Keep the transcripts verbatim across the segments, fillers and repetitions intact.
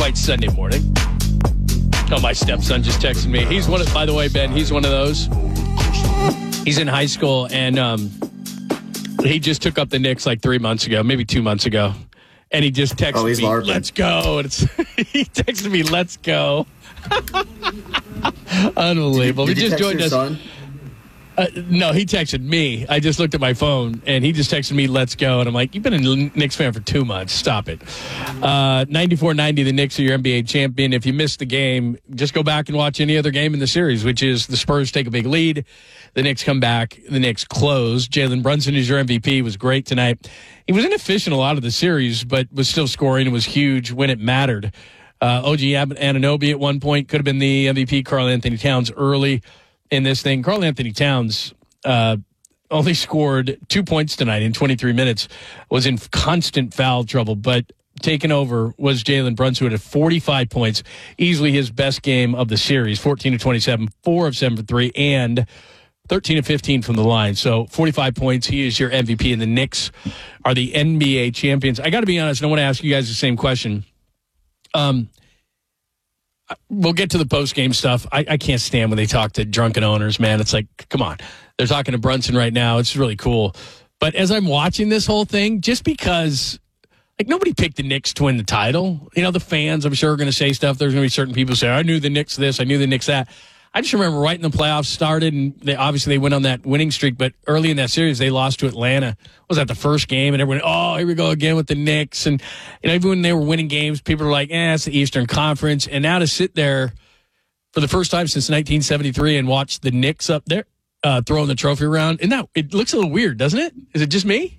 quite Sunday morning. Oh, my stepson just texted me. He's one of, by the way, Ben, he's one of those. He's in high school, and um, he just took up the Knicks like three months ago, maybe two months ago. And he just texted oh, he's me, LARPing. let's go. And it's, he texted me, let's go. Unbelievable. Did, did he just you text joined your us. son? Uh, no, he texted me. I just looked at my phone, and he just texted me, let's go. And I'm like, you've been a Knicks fan for two months. Stop it. Uh, ninety-four ninety, the Knicks are your N B A champion. If you missed the game, just go back and watch any other game in the series, which is the Spurs take a big lead. The Knicks come back. The Knicks close. Jalen Brunson is your M V P. He was great tonight. He was inefficient a lot of the series, but was still scoring and was huge when it mattered. Uh, O G Anunoby at one point could have been the M V P. Karl Anthony Towns early in this thing. Karl Anthony Towns uh, only scored two points tonight in twenty-three minutes, was in constant foul trouble, but taken over was Jalen Brunson, who had forty-five points, easily his best game of the series, fourteen of twenty-seven, four of seven for three, and thirteen of fifteen from the line. So forty-five points. He is your M V P, and the Knicks are the N B A champions. I got to be honest, and I want to ask you guys the same question. Um, We'll get to the post-game stuff. I, I can't stand when they talk to drunken owners, man. It's like, come on. They're talking to Brunson right now. It's really cool. But as I'm watching this whole thing, just because, like, nobody picked the Knicks to win the title. You know, the fans, I'm sure, are going to say stuff. There's going to be certain people say, I knew the Knicks this, I knew the Knicks that. I just remember right when the playoffs started, and they obviously they went on that winning streak, but early in that series, they lost to Atlanta. Was that the first game? And everyone, oh, here we go again with the Knicks. And, you know, even when they were winning games, people were like, eh, it's the Eastern Conference. And now to sit there for the first time since nineteen seventy-three and watch the Knicks up there uh, throwing the trophy around, and now it looks a little weird, doesn't it? Is it just me?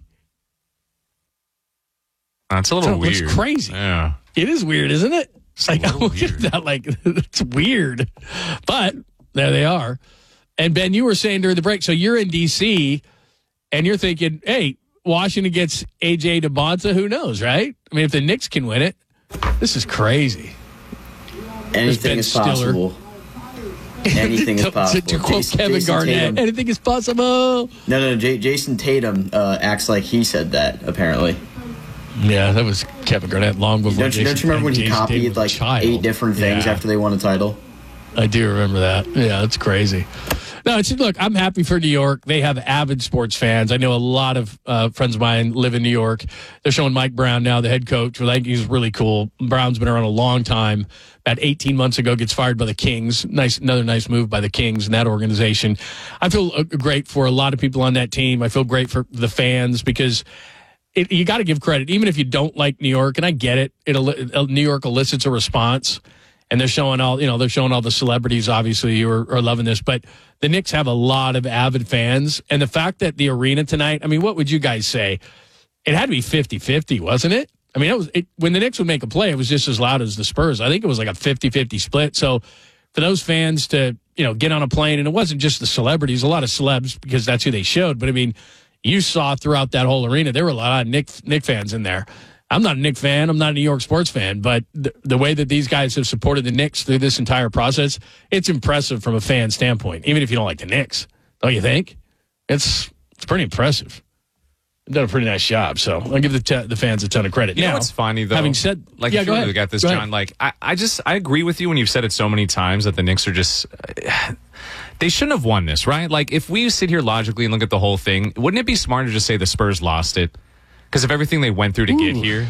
That's a little it weird. Looks crazy. Yeah. It is weird, isn't it? It's like, I look weird. at that, like, it's weird. But there they are. And, Ben, you were saying during the break, so you're in D C, and you're thinking, hey, Washington gets A J DeBonta, who knows, right? I mean, if the Knicks can win it, this is crazy. Anything is possible. Anything is possible. To quote Jason, Kevin Jason Garnett, Tatum, anything is possible. No, no, J- Jason Tatum uh, acts like he said that, apparently. Yeah, that was Kevin Garnett long before. Don't you, don't you remember when he Jason copied Tatum was a like child. eight different things Yeah. after they won a title? I do remember that. Yeah, it's crazy. No, it's look, I'm happy for New York. They have avid sports fans. I know a lot of uh, friends of mine live in New York. They're showing Mike Brown now, the head coach. I think he's really cool. Brown's been around a long time. About eighteen months ago, gets fired by the Kings. Nice, another nice move by the Kings in that organization. I feel uh, great for a lot of people on that team. I feel great for the fans because it, you got to give credit, even if you don't like New York. And I get it. It New York elicits a response. And they're showing all, you know, they're showing all the celebrities, obviously, who are, are loving this. But the Knicks have a lot of avid fans. And the fact that the arena tonight, I mean, what would you guys say? It had to be fifty-fifty, wasn't it? I mean, it was it, when the Knicks would make a play, it was just as loud as the Spurs. I think it was like a fifty-fifty split. So for those fans to, you know, get on a plane, and it wasn't just the celebrities, a lot of celebs, because that's who they showed. But, I mean, you saw throughout that whole arena, there were a lot of Knick, Knick fans in there. I'm not a Knicks fan. I'm not a New York sports fan. But the, the way that these guys have supported the Knicks through this entire process, it's impressive from a fan standpoint, even if you don't like the Knicks. Don't you think? It's it's pretty impressive. They've done a pretty nice job. So I'll give the te- the fans a ton of credit. You now, know what's funny, though? Having said, like, yeah, if go you ahead. really got this, Go John, ahead. like, I, I just, I agree with you when you've said it so many times that the Knicks are just, uh, they shouldn't have won this, right? Like, if we sit here logically and look at the whole thing, wouldn't it be smart to just say the Spurs lost it? Because of everything they went through to Ooh. get here.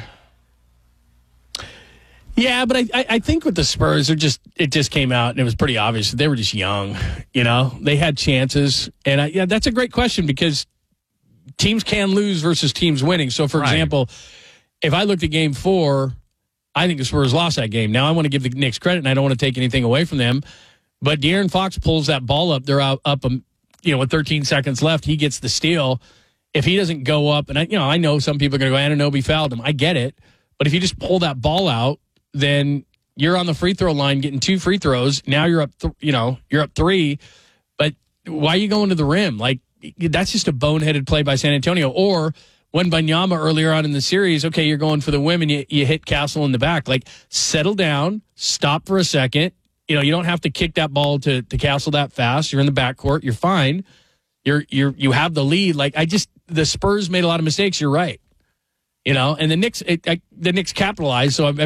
Yeah, but I, I think with the Spurs, it just it just came out and it was pretty obvious they were just young. You know, they had chances, and I, yeah, that's a great question because teams can lose versus teams winning. So, for Right. example, if I looked at Game Four, I think the Spurs lost that game. Now I want to give the Knicks credit, and I don't want to take anything away from them. But De'Aaron Fox pulls that ball up. They're out up, um, you know, with thirteen seconds left. He gets the steal. If he doesn't go up, and I, you know, I know some people are going to go, Anunoby fouled him. I get it, but if you just pull that ball out, then you're on the free throw line getting two free throws. Now you're up, th- you know, you're up three. But why are you going to the rim? Like, that's just a boneheaded play by San Antonio. Or when Banyama earlier on in the series, okay, you're going for the whim and you, you hit Castle in the back. Like, settle down, stop for a second. You know, you don't have to kick that ball to, to Castle that fast. You're in the backcourt. You're fine. You're you're you have the lead. Like, I just the Spurs made a lot of mistakes. You're right. You know, and the Knicks, it, I, the Knicks capitalized. So I,